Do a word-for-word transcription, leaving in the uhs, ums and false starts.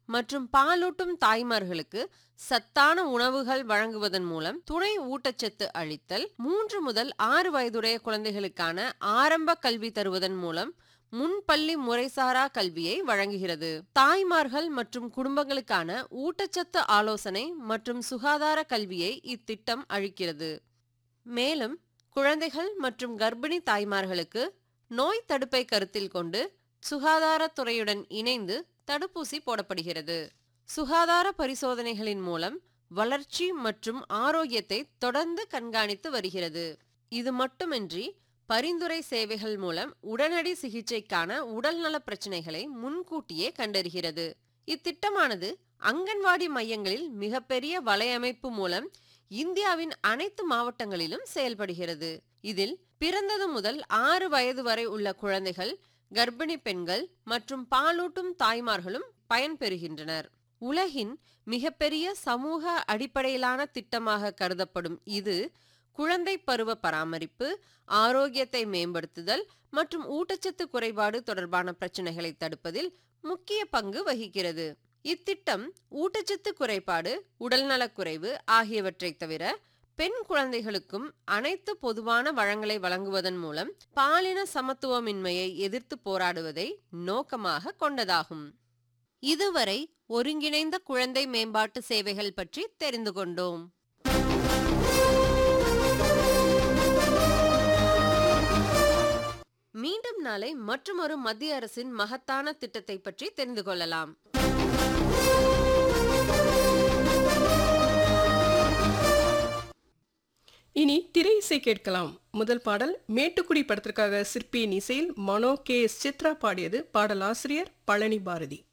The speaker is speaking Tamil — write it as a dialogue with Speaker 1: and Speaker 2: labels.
Speaker 1: மற்றும் பாலூட்டும் தாய்மார்களுக்கு சத்தான உணவுகள் வழங்குவதன் மூலம் துணை ஊட்டச்சத்து அளித்தல், மூன்று முதல் ஆறு வயதுடைய குழந்தைகளுக்கான ஆரம்ப கல்வி தருவதன் மூலம் முன்பள்ளி முறைசாரா கல்வியை வழங்குகிறது. தாய்மார்கள் மற்றும் குடும்பங்களுக்கான ஊட்டச்சத்து ஆலோசனை மற்றும் சுகாதார கல்வியை இத்திட்டம் அளிக்கிறது. மேலும் குழந்தைகள் மற்றும் கர்ப்பிணி தாய்மார்களுக்கு நோய் தடுப்பை கருத்தில் கொண்டு சுகாதாரத்துறையுடன் இணைந்து தடுப்பூசி போடப்படுகிறது. சுகாதார பரிசோதனைகளின் மூலம் வளர்ச்சி மற்றும் ஆரோக்கியத்தை தொடர்ந்து கண்காணித்து வருகிறது. இது மட்டுமின்றி பரிந்துரை சேவைகள் மூலம் உடனடி சிகிச்சைக்கான உடல்நல பிரச்சனைகளை முன்கூட்டியே கண்டறிகிறது. இத்திட்டமானது அங்கன்வாடி மையங்களில் மிகப்பெரிய வலையமைப்பு மூலம் இந்தியாவின் அனைத்து மாவட்டங்களிலும் செயல்படுகிறது. இதில் பிறந்தது முதல் ஆறு வயது வரை உள்ள குழந்தைகள், கர்ப்பிணி பெண்கள் மற்றும் பாலூட்டும் தாய்மார்களும் பயன்பெறுகின்றனர். உலகின் மிகப்பெரிய சமூக அடிப்படையிலான திட்டமாக கருதப்படும் இது குழந்தை பருவ பராமரிப்பு, ஆரோக்கியத்தை மேம்படுத்துதல் மற்றும் ஊட்டச்சத்து குறைபாடு தொடர்பான பிரச்சனைகளை தடுப்பதில் முக்கிய பங்கு வகிக்கிறது. இத்திட்டம் ஊட்டச்சத்து குறைபாடு, உடல்நலக்குறைவு ஆகியவற்றை தவிர பெண் குழந்தைகளுக்கும் அனைத்து பொதுவான வளங்களை வழங்குவதன் மூலம் பாலின சமத்துவமின்மையை எதிர்த்து போராடுவதை நோக்கமாக கொண்டதாகும். இதுவரை ஒருங்கிணைந்த குழந்தை மேம்பாட்டு சேவைகள் பற்றி தெரிந்து கொண்டோம். மீண்டும் நாளை மற்றுமொரு மத்திய அரசின் மகத்தான திட்டத்தை பற்றி தெரிந்து கொள்ளலாம்.
Speaker 2: இனி திரை இசை கேட்கலாம். முதல் பாடல் மேட்டுக்குடி படத்திற்காக சிற்பியின் இசையில் மனோ கே எஸ் சித்ரா பாடியது. பாடலாசிரியர் பழனி பாரதி.